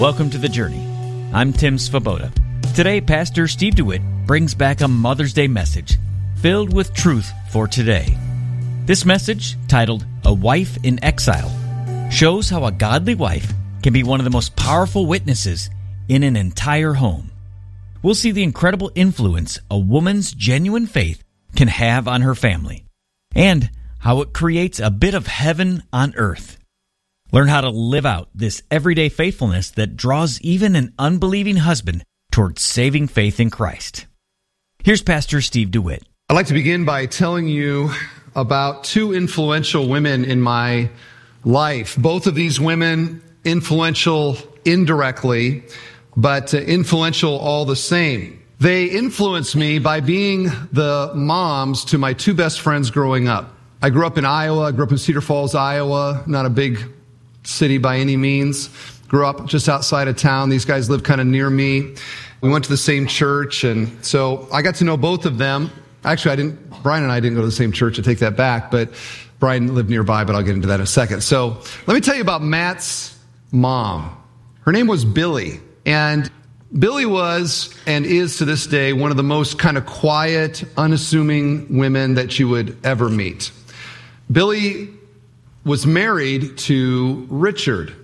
Welcome to The Journey. I'm Tim Svoboda. Today, Pastor Steve DeWitt brings back a Mother's Day message filled with truth for today. This message, titled A Wife in Exile, shows how a godly wife can be one of the most powerful witnesses in an entire home. We'll see the incredible influence a woman's genuine faith can have on her family, and how it creates a bit of heaven on earth. Learn how to live out this everyday faithfulness that draws even an unbelieving husband towards saving faith in Christ. Here's Pastor Steve DeWitt. I'd like to begin by telling you about two influential women in my life. Both of these women influential indirectly, but influential all the same. They influenced me by being the moms to my two best friends growing up. I grew up in Iowa. I grew up in Cedar Falls, Iowa, not a big city by any means. Grew up just outside of town. These guys lived kind of near me. We went to the same church, and so I got to know both of them. Actually, Brian and I didn't go to the same church. I take that back, but Brian lived nearby, but I'll get into that in a second. So let me tell you about Matt's mom. Her name was Billy, and Billy was and is to this day one of the most kind of quiet, unassuming women that you would ever meet. Billy was married to Richard,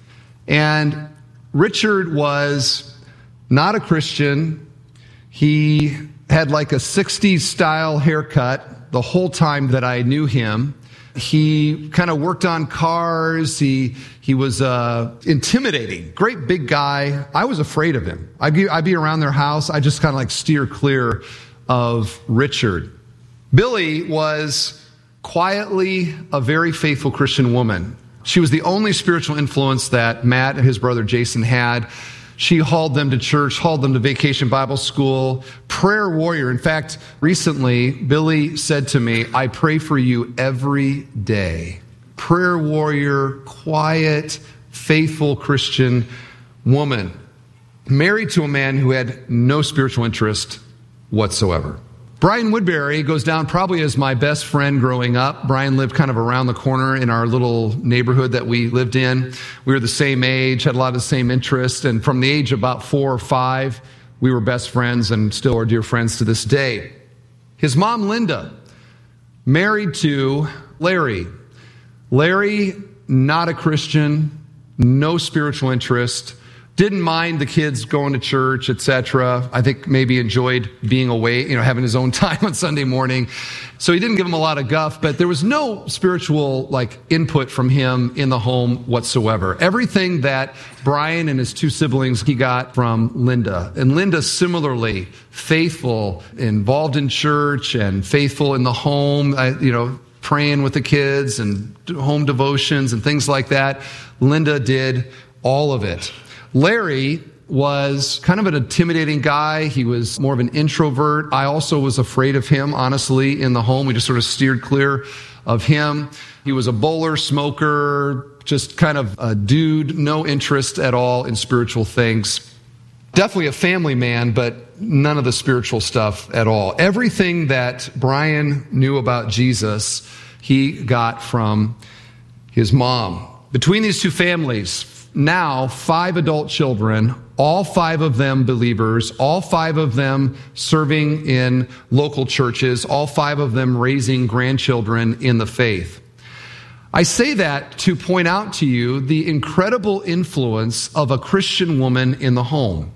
and Richard was not a Christian. He had like a 60s style haircut the whole time that I knew him. He kind of worked on cars. He was intimidating, great big guy. I was afraid of him. I'd be around their house. I just kind of like steer clear of Richard. Billy was quietly a very faithful Christian woman. She was the only spiritual influence that Matt and his brother Jason had. She hauled them to church, hauled them to Vacation Bible School, prayer warrior. In fact, recently, Billy said to me, "I pray for you every day." Prayer warrior, quiet, faithful Christian woman, married to a man who had no spiritual interest whatsoever. Brian Woodbury goes down probably as my best friend growing up. Brian lived kind of around the corner in our little neighborhood that we lived in. We were the same age, had a lot of the same interests, and from the age of about 4 or 5, we were best friends and still are dear friends to this day. His mom, Linda, married to Larry. Larry, not a Christian, no spiritual interest, didn't mind the kids going to church, etc. I think maybe enjoyed being away, having his own time on Sunday morning. So he didn't give him a lot of guff, but there was no spiritual input from him in the home whatsoever. Everything that Brian and his two siblings he got from Linda. And Linda similarly faithful, involved in church and faithful in the home, praying with the kids and home devotions and things like that. Linda did all of it. Larry was kind of an intimidating guy. He was more of an introvert. I also was afraid of him, honestly, in the home. We just sort of steered clear of him. He was a bowler, smoker, just kind of a dude, no interest at all in spiritual things. Definitely a family man, but none of the spiritual stuff at all. Everything that Brian knew about Jesus, he got from his mom. Between these two families, now 5 adult children, all 5 of them believers, all 5 of them serving in local churches, all 5 of them raising grandchildren in the faith. I say that to point out to you the incredible influence of a Christian woman in the home.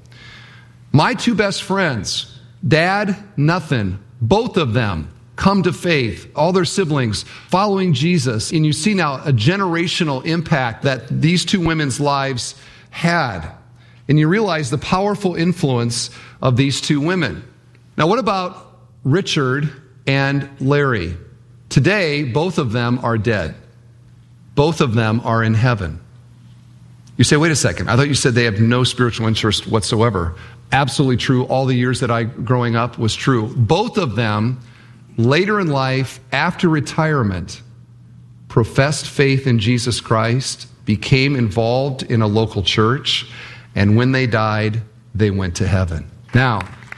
My 2 best friends, Dad, nothing, both of them come to faith, all their siblings following Jesus. And you see now a generational impact that these 2 women's lives had. And you realize the powerful influence of these 2 women. Now, what about Richard and Larry? Today, both of them are dead. Both of them are in heaven. You say, wait a second, I thought you said they have no spiritual interest whatsoever. Absolutely true. All the years that growing up was true. Both of them later in life, after retirement, professed faith in Jesus Christ, became involved in a local church, and when they died, they went to heaven. Now,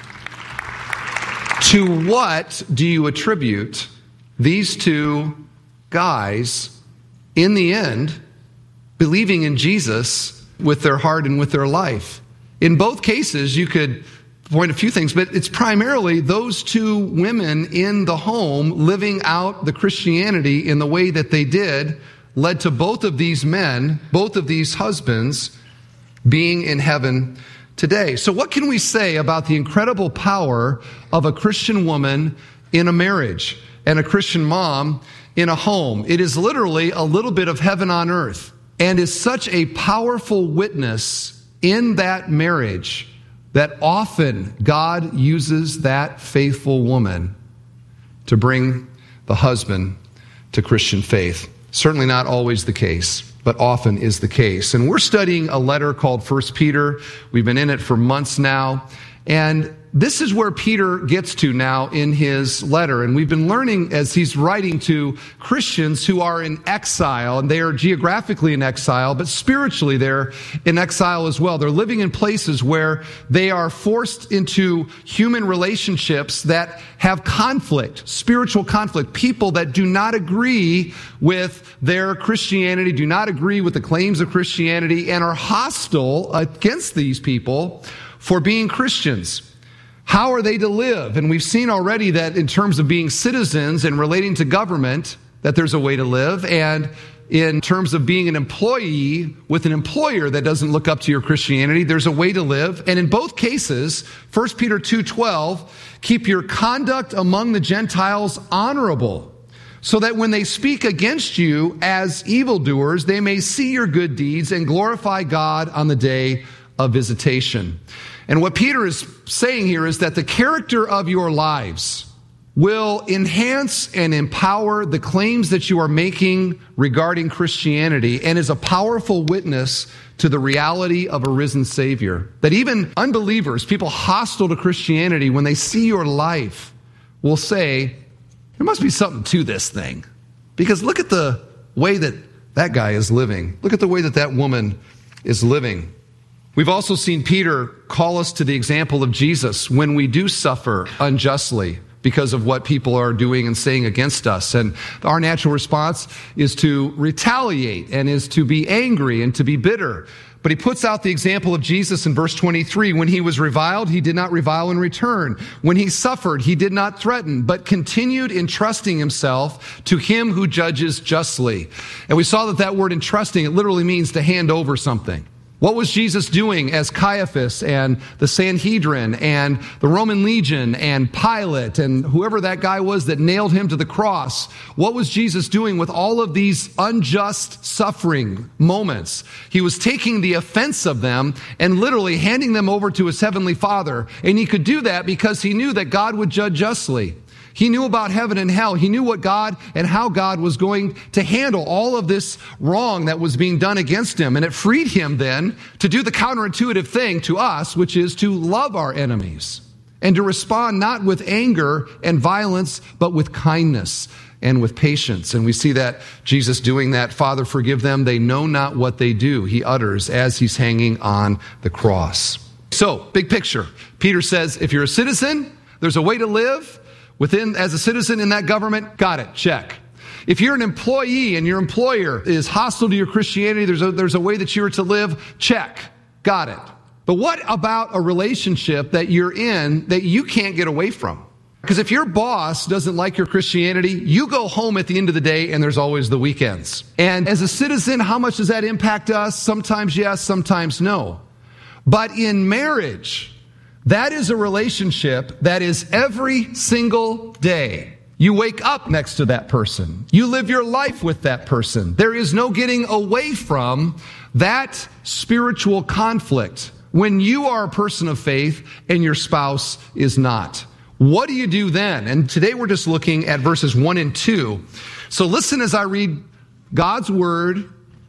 to what do you attribute these 2 guys, in the end, believing in Jesus with their heart and with their life. In both cases, you could point a few things, but it's primarily those two women in the home living out the Christianity in the way that they did led to both of these men, both of these husbands, being in heaven today. So what can we say about the incredible power of a Christian woman in a marriage and a Christian mom in a home? It is literally a little bit of heaven on earth, and is such a powerful witness in that marriage that often God uses that faithful woman to bring the husband to Christian faith. Certainly not always the case, but often is the case. And we're studying a letter called 1 Peter. We've been in it for months now. And this is where Peter gets to now in his letter. And we've been learning as he's writing to Christians who are in exile, and they are geographically in exile, but spiritually they're in exile as well. They're living in places where they are forced into human relationships that have conflict, spiritual conflict. People that do not agree with their Christianity, do not agree with the claims of Christianity, and are hostile against these people for being Christians. How are they to live? And we've seen already that in terms of being citizens and relating to government, that there's a way to live. And in terms of being an employee with an employer that doesn't look up to your Christianity, there's a way to live. And in both cases, 1 Peter 2:12, keep your conduct among the Gentiles honorable, so that when they speak against you as evildoers, they may see your good deeds and glorify God on the day of visitation. And what Peter is saying here is that the character of your lives will enhance and empower the claims that you are making regarding Christianity, and is a powerful witness to the reality of a risen Savior. That even unbelievers, people hostile to Christianity, when they see your life, will say, there must be something to this thing. Because look at the way that that guy is living. Look at the way that that woman is living. We've also seen Peter call us to the example of Jesus when we do suffer unjustly because of what people are doing and saying against us. And our natural response is to retaliate and is to be angry and to be bitter. But he puts out the example of Jesus in verse 23. When he was reviled, he did not revile in return. When he suffered, he did not threaten, but continued entrusting himself to him who judges justly. And we saw that word entrusting, it literally means to hand over something. What was Jesus doing as Caiaphas and the Sanhedrin and the Roman legion and Pilate and whoever that guy was that nailed him to the cross? What was Jesus doing with all of these unjust suffering moments? He was taking the offense of them and literally handing them over to his heavenly Father. And he could do that because he knew that God would judge justly. He knew about heaven and hell. He knew what God and how God was going to handle all of this wrong that was being done against him. And it freed him then to do the counterintuitive thing to us, which is to love our enemies and to respond not with anger and violence, but with kindness and with patience. And we see that Jesus doing that. Father, forgive them. They know not what they do, he utters as he's hanging on the cross. So, big picture. Peter says, if you're a citizen, there's a way to live as a citizen in that government. Got it. Check. If you're an employee and your employer is hostile to your Christianity, there's a way that you are to live. Check. Got it. But what about a relationship that you're in that you can't get away from? Because if your boss doesn't like your Christianity, you go home at the end of the day and there's always the weekends. And as a citizen, how much does that impact us? Sometimes yes, sometimes no. But in marriage, that is a relationship that is every single day. You wake up next to that person. You live your life with that person. There is no getting away from that spiritual conflict when you are a person of faith and your spouse is not. What do you do then? And today we're just looking at verses 1 and 2. So listen as I read God's word,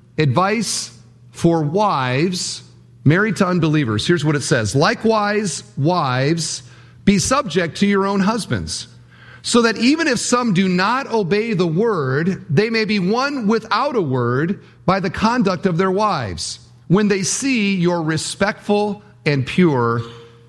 advice for wives married to unbelievers. Here's what it says. Likewise, wives, be subject to your own husbands, so that even if some do not obey the word, they may be won without a word by the conduct of their wives, when they see your respectful and pure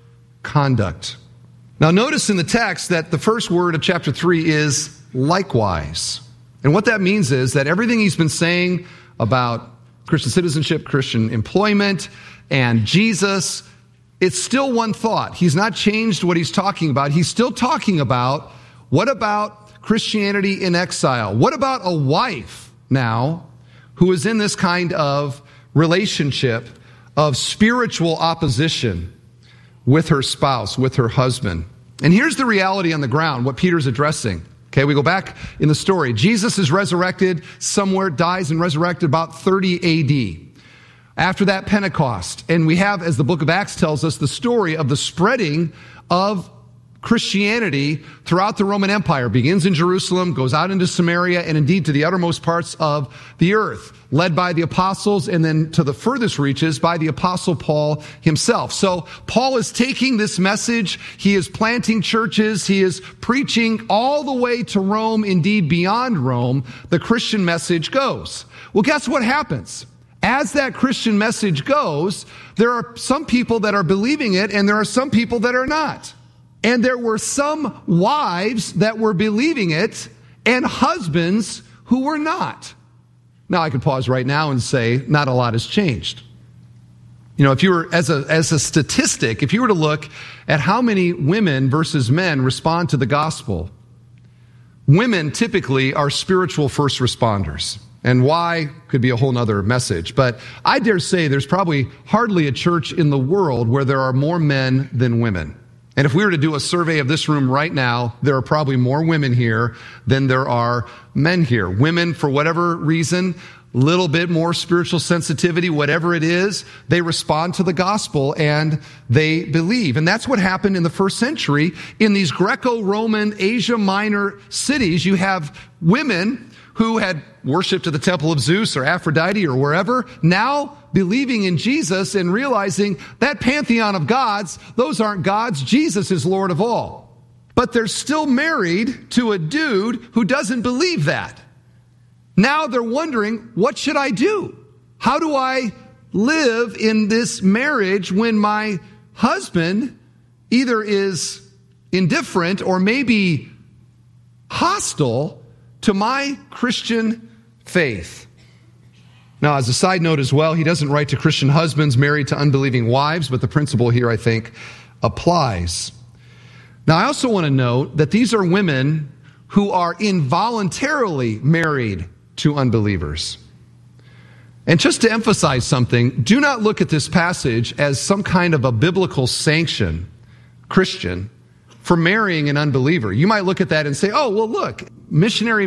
conduct. Now notice in the text that the first word of chapter 3 is likewise. And what that means is that everything he's been saying about Christian citizenship, Christian employment, and Jesus, it's still one thought. He's not changed what he's talking about. He's still talking about, what about Christianity in exile? What about a wife now who is in this kind of relationship of spiritual opposition with her spouse, with her husband? And here's the reality on the ground, what Peter's addressing. Okay, we go back in the story. Jesus is resurrected somewhere, dies and resurrected about 30 AD. After that, Pentecost. And we have, as the book of Acts tells us, the story of the spreading of Christianity throughout the Roman Empire. Begins in Jerusalem, goes out into Samaria, and indeed to the uttermost parts of the earth, led by the apostles, and then to the furthest reaches by the apostle Paul himself. So Paul is taking this message, he is planting churches, he is preaching all the way to Rome, indeed beyond Rome, the Christian message goes. Well, guess what happens? As that Christian message goes, there are some people that are believing it, and there are some people that are not. And there were some wives that were believing it and husbands who were not. Now, I could pause right now and say, not a lot has changed. You know, if you were, as a statistic, if you were to look at how many women versus men respond to the gospel, women typically are spiritual first responders. And why could be a whole nother message. But I dare say there's probably hardly a church in the world where there are more men than women. And if we were to do a survey of this room right now, there are probably more women here than there are men here. Women, for whatever reason, little bit more spiritual sensitivity, whatever it is, they respond to the gospel and they believe. And that's what happened in the first century. In these Greco-Roman Asia Minor cities, you have women who had worshiped at the temple of Zeus or Aphrodite or wherever, now believing in Jesus and realizing that pantheon of gods, those aren't gods. Jesus is Lord of all. But they're still married to a dude who doesn't believe that. Now they're wondering, what should I do? How do I live in this marriage when my husband either is indifferent or maybe hostile to my Christian faith? Now, as a side note as well, he doesn't write to Christian husbands married to unbelieving wives, but the principle here, I think, applies. Now, I also want to note that these are women who are involuntarily married to unbelievers. And just to emphasize something, do not look at this passage as some kind of a biblical sanction, Christian, for marrying an unbeliever. You might look at that and say, oh, well, look, missionary